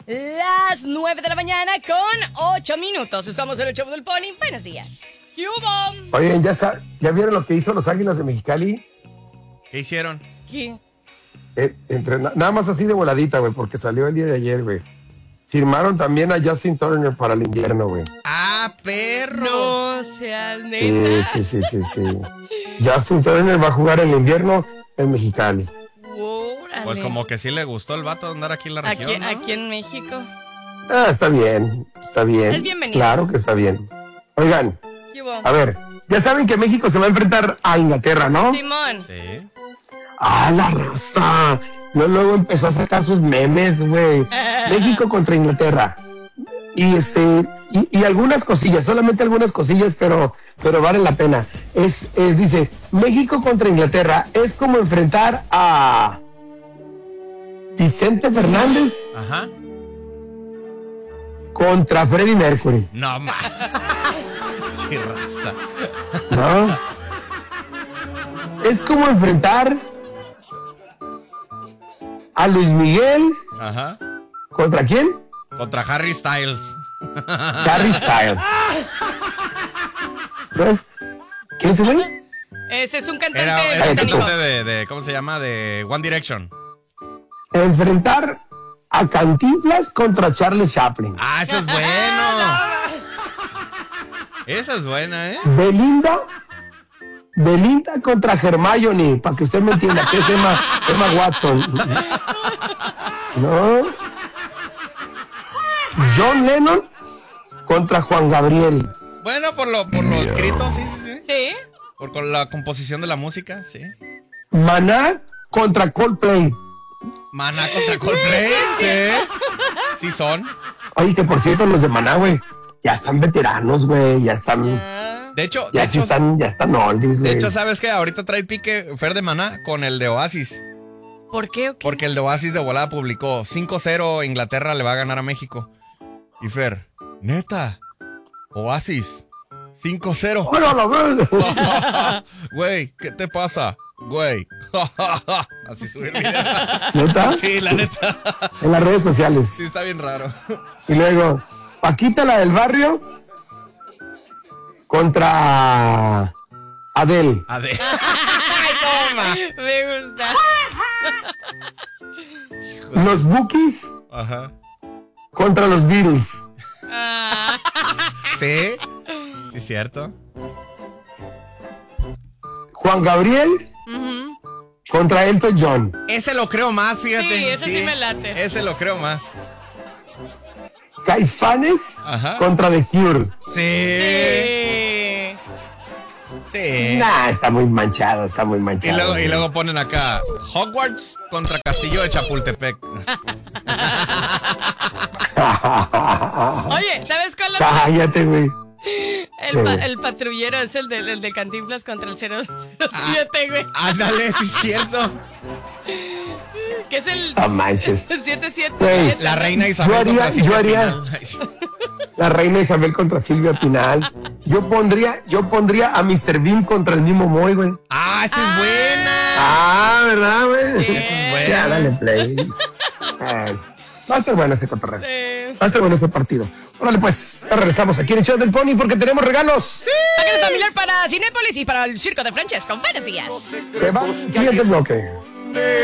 Las 9 de la mañana con 8 minutos. Estamos en el show del Pony. Buenos días. ¿Qué hubo? Oigan, ¿ya vieron lo que hizo los Águilas de Mexicali? ¿Qué hicieron? ¿Qué? Nada más así de voladita, güey, porque salió el día de ayer, güey. Firmaron también a Justin Turner para el invierno, güey. ¡Ah, perro! No seas neta. Sí. Justin Turner va a jugar el invierno en Mexicali. Órale. Pues como que sí le gustó el vato andar aquí en la región, ¿no? Aquí en México. Ah, está bien. Es bienvenido. Claro que está bien. Oigan, ¿Qué hubo? a ver, ya saben que México se va a enfrentar a Inglaterra, ¿no? Simón. Sí. ¡Ah, la raza! Luego empezó a sacar sus memes, güey. México contra Inglaterra. Y algunas cosillas, solamente algunas cosillas, pero vale la pena. Dice, México contra Inglaterra es como enfrentar a Vicente Fernández Ajá. contra Freddie Mercury. No, ma. Chirraza. ¿No? Es como enfrentar a Luis Miguel Ajá. ¿contra quién? Contra Harry Styles. Harry Styles. ¿Ves? ¿Quién se ve? Ese es un cantante Era un británico. cantante de ¿cómo se llama? De One Direction. Enfrentar a Cantinflas contra Charles Chaplin. Ah, eso es bueno. Esa es buena, ¿eh? Belinda contra Hermione, para que usted me entienda, que es Emma Watson. ¿No? John Lennon contra Juan Gabriel. Bueno, por lo escrito, sí. Sí. Con la composición de la música, sí. Maná contra Coldplay. Maná contra Coldplay, sí. Sí son. Oye, que por cierto, los de Maná, güey, ya están veteranos, güey, ya están... De hecho, Ya están oldies, de güey. hecho, ¿sabes qué? Ahorita trae pique Fer de Maná con el de Oasis. ¿Por qué o qué? Porque el de Oasis de volada publicó 5-0 Inglaterra le va a ganar a México. Y Fer, neta, Oasis, 5-0. ¡Hola, la verga! Güey, ¿qué te pasa? Güey. Así subí el video. ¿Neta? Sí, la neta. En las redes sociales. Sí, está bien raro. Y luego, Paquita, la del barrio, contra Adele. Ay, toma. Me gusta. Los Bookies Ajá. contra los Beatles. Ah. Sí, sí, cierto. Juan Gabriel Ujú. contra Elton John. Ese lo creo más, fíjate. Sí, ese sí me late. Ese lo creo más. Caifanes Ajá. contra The Cure. Sí. Sí. Nah, está muy manchado. Y luego ponen acá Hogwarts contra Castillo de Chapultepec. Oye, ¿sabes cuál? Cállate, güey. El patrullero es el de Cantinflas contra el 007, güey. Ándale, sí es cierto. Que es el No manches. 77. Güey, La reina Isabel Yo contra haría- Silvia yo haría- Pinal. Ay, sí. La reina Isabel contra Silvia Pinal. Yo pondría a Mr. Bean contra el mismo Moy, güey. Ah, esa es buena. Ah, ¿verdad, güey? Sí. Esa es buena. Ya, dale play. Ay, va a estar bueno ese cotorreo. Va a estar bueno ese partido. Órale, pues, ya regresamos aquí en el show del Pony porque tenemos regalos. Paquete familiar para Cinépolis y para el Circo de Francesco. Buenos días. Que va, siguiente bloque.